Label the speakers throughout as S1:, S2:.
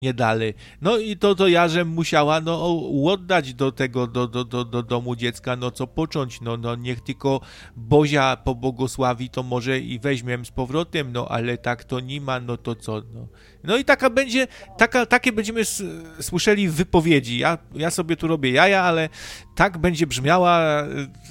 S1: nie dali. No i to ja, żem musiała oddać do tego, do domu dziecka, no co począć, no niech tylko Bozia pobłogosławi, to może i weźmiem z powrotem, no ale tak to nie ma, no to co, no. No i takie będziemy słyszeli w wypowiedzi. Ja sobie tu robię jaja, ale tak będzie brzmiała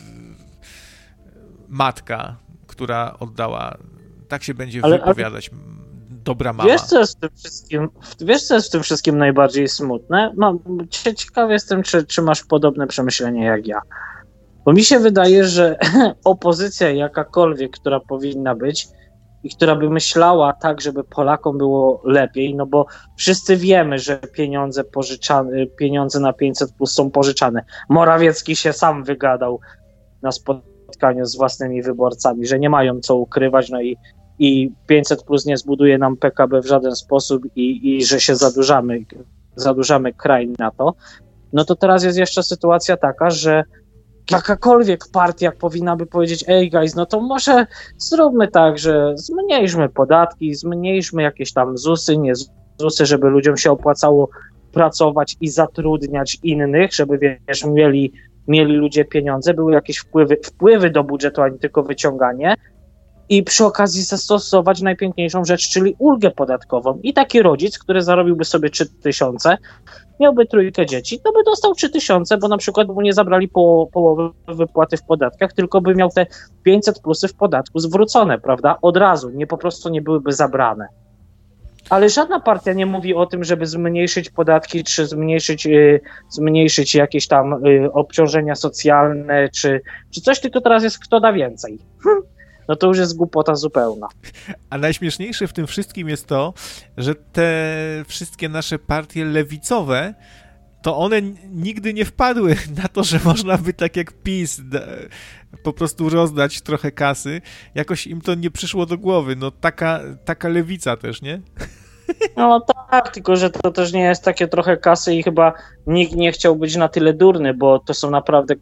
S1: matka, która oddała, tak się będzie wypowiadać. Dobra mama.
S2: Wiesz, co jest w tym wszystkim najbardziej smutne? Ciekawy jestem, czy masz podobne przemyślenie jak ja. Bo mi się wydaje, że opozycja jakakolwiek, która powinna być i która by myślała tak, żeby Polakom było lepiej, no bo wszyscy wiemy, że pieniądze na 500 plus są pożyczane. Morawiecki się sam wygadał na spotkaniu z własnymi wyborcami, że nie mają co ukrywać, no i 500 plus nie zbuduje nam PKB w żaden sposób i że się zadłużamy kraj na to, no to teraz jest jeszcze sytuacja taka, że jakakolwiek partia powinna by powiedzieć, ej guys, no to może zróbmy tak, że zmniejszmy podatki, zmniejszmy jakieś tam ZUS-y, nie ZUS-y, żeby ludziom się opłacało pracować i zatrudniać innych, żeby wiesz, mieli ludzie pieniądze, były jakieś wpływy do budżetu, a nie tylko wyciąganie. I przy okazji zastosować najpiękniejszą rzecz, czyli ulgę podatkową. I taki rodzic, który zarobiłby sobie 3000, miałby trójkę dzieci, to by dostał 3000, bo na przykład mu nie zabrali połowy wypłaty w podatkach, tylko by miał te 500 plusy w podatku zwrócone, prawda? Od razu, po prostu nie byłyby zabrane. Ale żadna partia nie mówi o tym, żeby zmniejszyć podatki, czy zmniejszyć jakieś tam obciążenia socjalne, czy coś, tylko teraz jest kto da więcej. No to już jest głupota zupełna.
S1: A najśmieszniejsze w tym wszystkim jest to, że te wszystkie nasze partie lewicowe, to one nigdy nie wpadły na to, że można by tak jak PiS po prostu rozdać trochę kasy. Jakoś im to nie przyszło do głowy. No taka lewica też, nie?
S2: No tak, tylko że to też nie jest takie trochę kasy i chyba nikt nie chciał być na tyle durny, bo to są naprawdę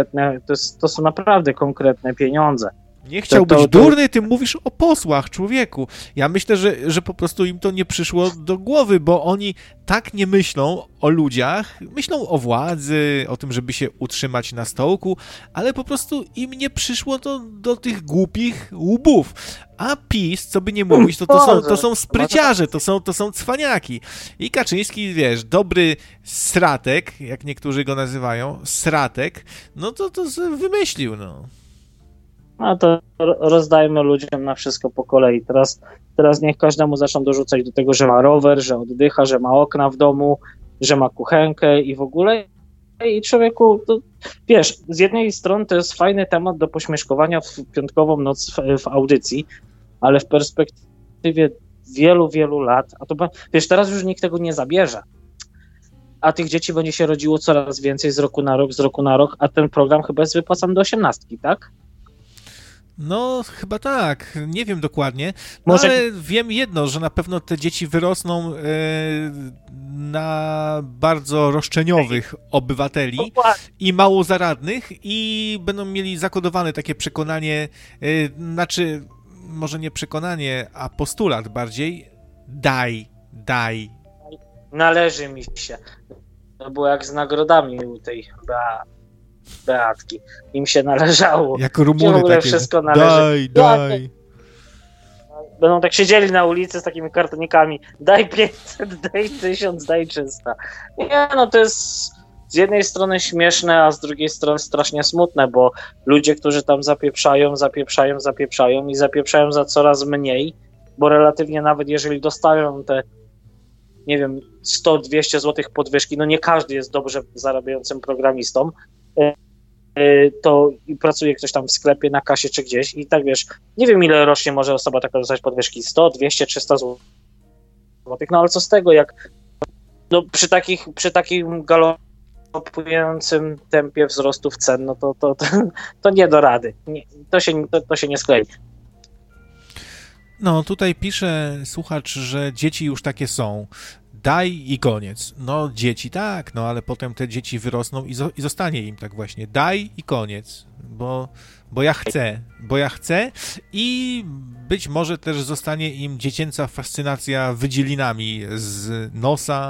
S2: konkretne pieniądze.
S1: Nie chciał być durny, ty mówisz o posłach, człowieku. Ja myślę, że po prostu im to nie przyszło do głowy, bo oni tak nie myślą o ludziach, myślą o władzy, o tym, żeby się utrzymać na stołku, ale po prostu im nie przyszło to do tych głupich łbów. A PiS, co by nie mówić, to są spryciarze, to są cwaniaki. I Kaczyński, wiesz, dobry stratek, jak niektórzy go nazywają, stratek, no to wymyślił, no.
S2: No to rozdajmy ludziom na wszystko po kolei. Teraz niech każdemu zaczną dorzucać do tego, że ma rower, że oddycha, że ma okna w domu, że ma kuchenkę i w ogóle. I człowieku, to, wiesz, z jednej strony to jest fajny temat do pośmieszkowania w piątkową noc w audycji, ale w perspektywie wielu, wielu lat, a to wiesz, teraz już nikt tego nie zabierze. A tych dzieci będzie się rodziło coraz więcej z roku na rok, a ten program chyba jest wypłacany do 18, tak?
S1: No, chyba tak. Nie wiem dokładnie. No, ale wiem jedno, że na pewno te dzieci wyrosną na bardzo roszczeniowych obywateli i mało zaradnych i będą mieli zakodowane takie przekonanie, znaczy może nie przekonanie, a postulat bardziej. Daj.
S2: Należy mi się. To było jak z nagrodami u tej Beatki. Im się należało.
S1: Jako Rumuny
S2: w ogóle
S1: takie,
S2: wszystko należy.
S1: Daj.
S2: Będą tak siedzieli na ulicy z takimi kartonikami. Daj 500, daj 1000, daj 300. Nie, no to jest z jednej strony śmieszne, a z drugiej strony strasznie smutne, bo ludzie, którzy tam zapieprzają i zapieprzają za coraz mniej, bo relatywnie nawet jeżeli dostają te, nie wiem, 100-200 zł podwyżki, no nie każdy jest dobrze zarabiającym programistą, to i pracuje ktoś tam w sklepie, na kasie czy gdzieś i tak wiesz, nie wiem ile rocznie może osoba taka dostać podwyżki, 100, 200, 300 zł, no ale co z tego, jak no przy takim galopującym tempie wzrostów cen, no to nie do rady, to się nie sklei.
S1: No, tutaj pisze słuchacz, że dzieci już takie są. daj i koniec. No dzieci tak, no ale potem te dzieci wyrosną i zostanie im tak właśnie. Daj i koniec, bo ja chcę i być może też zostanie im dziecięca fascynacja wydzielinami z nosa,